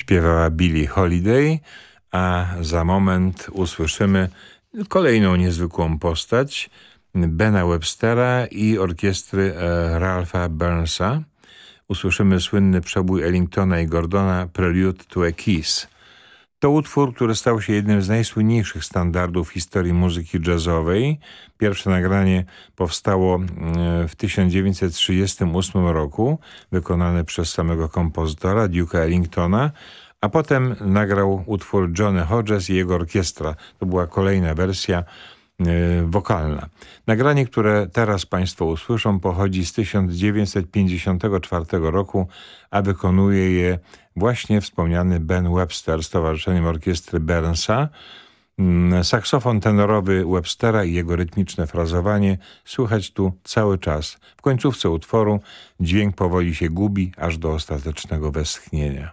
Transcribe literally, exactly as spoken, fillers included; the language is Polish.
śpiewała Billie Holiday, a za moment usłyszymy kolejną niezwykłą postać Bena Webstera i orkiestry e, Ralpha Burnsa. Usłyszymy słynny przebój Ellingtona i Gordona Prelude to a Kiss. To utwór, który stał się jednym z najsłynniejszych standardów w historii muzyki jazzowej. Pierwsze nagranie powstało w tysiąc dziewięćset trzydziestym ósmym roku, wykonane przez samego kompozytora Duke'a Ellingtona, a potem nagrał utwór Johnny Hodges i jego orkiestra. To była kolejna wersja wokalna. Nagranie, które teraz Państwo usłyszą, pochodzi z tysiąc dziewięćset pięćdziesiątego czwartego roku, a wykonuje je właśnie wspomniany Ben Webster z Towarzyszeniem Orkiestry Burnsa. Saksofon tenorowy Webstera i jego rytmiczne frazowanie słychać tu cały czas. W końcówce utworu dźwięk powoli się gubi, aż do ostatecznego westchnienia.